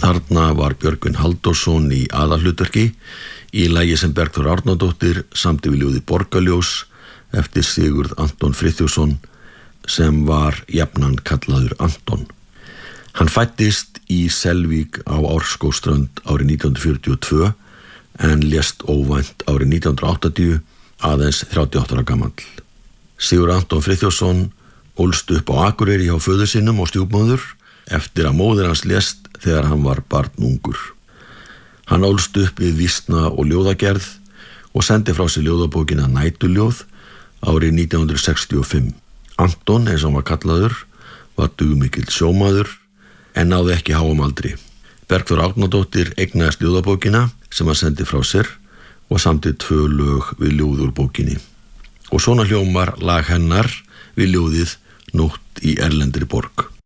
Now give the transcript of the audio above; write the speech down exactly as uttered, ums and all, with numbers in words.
Þarna var Björgvin Halldórsson í aðalhlutverki í lagi sem Bergþóra Árnadóttir samdi við ljóðið Borgarljós eftir Sigurð Anton Friðþjófsson sem var jafnan kallaður Anton. Hann fæddist í Selvík á Árskógsströnd árið nítján hundruð fjörutíu og tvö en lést óvænt árið nítján hundruð áttatíu aðeins þrjátíu og átta ára gamall. Sigurður Anton Friðþjófsson ólst upp á Akureyri hjá föður sínum og stjúpmóður eftir að móðir hans lést þegar hann var barnungur. Hann ólst upp við vísna og ljóðagerð og sendi frá sér ljóðabókina Næturljóð árið nítján hundruð sextíu og fimm. Anton, eins og hann var kallaður, var dugmikill sjómaður en náði ekki háum aldri. Bergþóra Árnadóttir eignaðist ljóðabókina sem hann sendi frá sér og samdi tvö lög við ljóð úr bókinni. Og svona hljómar lag hennar við ljóðið Nótt í erlendri borg.